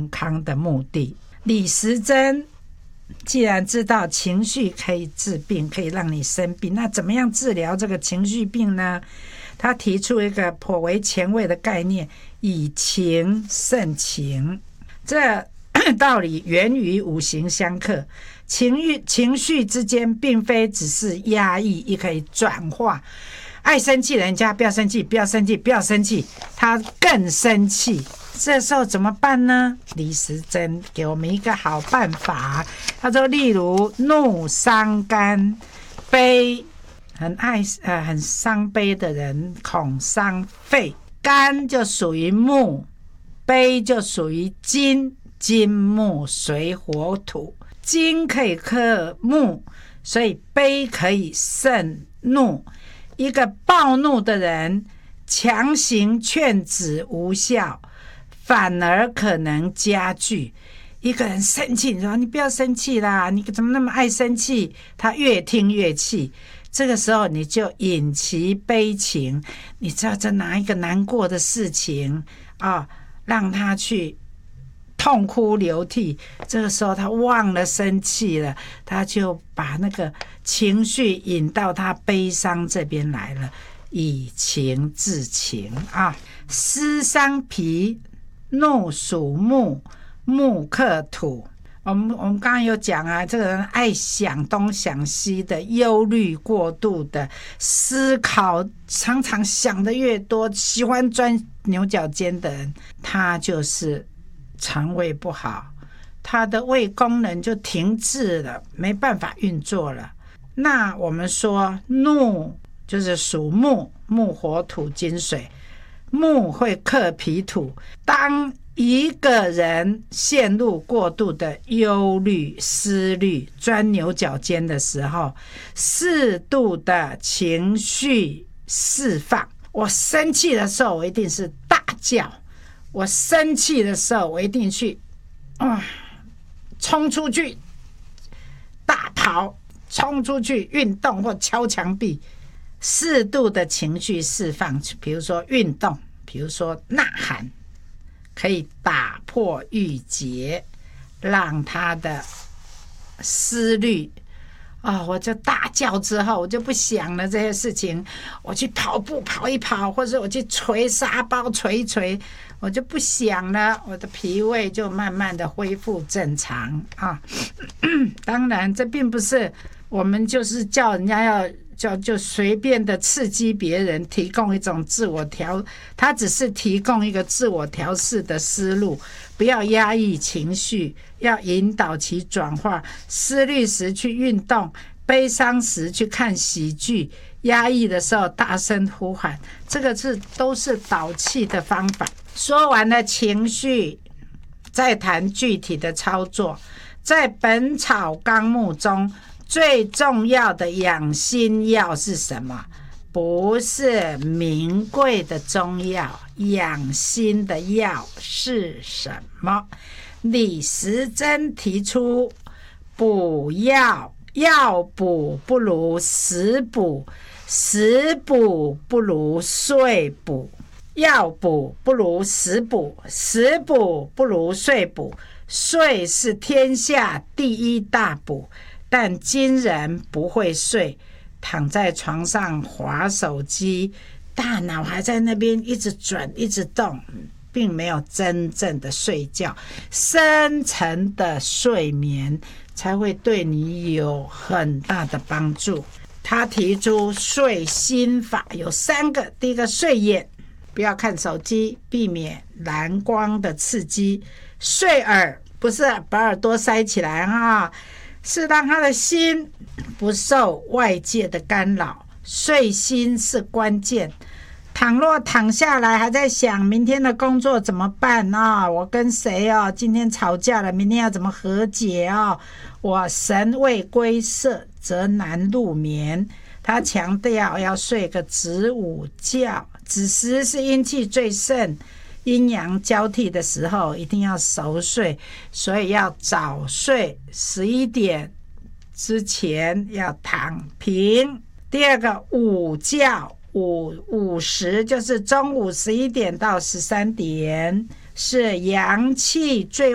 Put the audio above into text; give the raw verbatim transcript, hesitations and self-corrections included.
健康的目的。李时珍既然知道情绪可以治病，可以让你生病，那怎么样治疗这个情绪病呢？他提出一个颇为前卫的概念，以情胜情。这道理源于五行相克，情绪情绪之间并非只是压抑，也可以转化。爱生气人家不要生气，不要生气，不要生气，他更生气。这时候怎么办呢？李时珍给我们一个好办法，他说，例如怒伤肝，悲很爱呃很伤悲的人恐伤肺，肝就属于木，悲就属于金，金木水火土，金可以克木，所以悲可以胜怒。一个暴怒的人，强行劝止无效，反而可能加剧。一个人生气，你说你不要生气啦，你怎么那么爱生气？他越听越气。这个时候你就引其悲情，你知道这哪一个难过的事情啊，让他去痛哭流涕。这个时候他忘了生气了，他就把那个情绪引到他悲伤这边来了，以情治情啊。思伤脾，怒属木，木克土。我们我们刚刚有讲啊，这个人爱想东想西的，忧虑过度的，思考常常想的越多，喜欢钻牛角尖的人，他就是肠胃不好，他的胃功能就停滞了，没办法运作了。那我们说怒就是属木，木火土金水，木会克脾土。当一个人陷入过度的忧虑、思虑、钻牛角尖的时候，适度的情绪释放。我生气的时候，我一定是大叫；我生气的时候，我一定去啊，冲出去大跑，冲出去运动或敲墙壁。适度的情绪释放，比如说运动，比如说呐喊，可以打破郁结，让他的思虑啊、哦，我就大叫之后，我就不想了这些事情，我去跑步跑一跑，或者我去捶沙包捶一捶，我就不想了，我的脾胃就慢慢的恢复正常啊。当然，这并不是我们就是叫人家要。就就随便的刺激别人，提供一种自我调，他只是提供一个自我调试的思路，不要压抑情绪，要引导其转化。思虑时去运动，悲伤时去看喜剧，压抑的时候大声呼喊，这个是都是导气的方法。说完了情绪，再谈具体的操作。在《本草纲目》中，最重要的养心药是什么？不是名贵的中药，养心的药是什么？李时珍提出补药，药补不如食补，食补不如睡补，药补不如食补，食补不如睡补。睡是天下第一大补，但今人不会睡，躺在床上滑手机，大脑还在那边一直转一直动，并没有真正的睡觉。深层的睡眠才会对你有很大的帮助。他提出睡心法有三个，第一个睡眼，不要看手机，避免蓝光的刺激。睡耳，不是把耳朵塞起来哈，是让他的心不受外界的干扰。睡心是关键。倘若躺下来还在想明天的工作怎么办啊？我跟谁哦？今天吵架了，明天要怎么和解哦？我神未归舍，则难入眠。他强调要睡个子午觉，子时是阴气最盛，阴阳交替的时候一定要熟睡，所以要早睡，十一点之前要躺平。第二个午觉，午午时就是中午十一点到十三点，是阳气最